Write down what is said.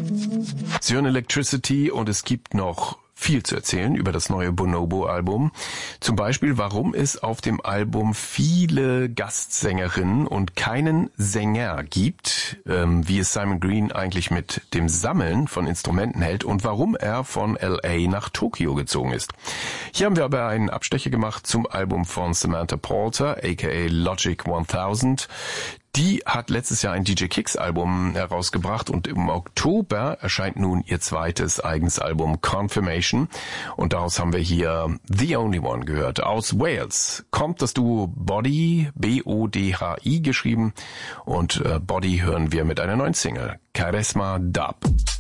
Sie hören Electricity und es gibt noch viel zu erzählen über das neue Bonobo-Album. Zum Beispiel, warum es auf dem Album viele Gastsängerinnen und keinen Sänger gibt, wie es Simon Green eigentlich mit dem Sammeln von Instrumenten hält und warum er von L.A. nach Tokio gezogen ist. Hier haben wir aber einen Abstecher gemacht zum Album von Samantha Poulter, aka Logic 1000. Die hat letztes Jahr ein DJ Kicks Album herausgebracht und im Oktober erscheint nun ihr zweites eigenes Album Confirmation und daraus haben wir hier The Only One gehört. Aus Wales kommt das Duo Body, B-O-D-H-I geschrieben und Body hören wir mit einer neuen Single, Charisma Dub.